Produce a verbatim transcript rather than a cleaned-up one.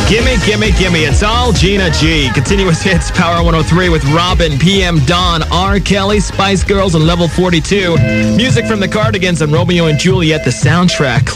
Gimme, gimme, gimme. It's all Gina G. Continuous hits, Power one oh three with Robin, P M Dawn, R. Kelly, Spice Girls, and Level forty-two. Music from the Cardigans and Romeo and Juliet, the soundtrack.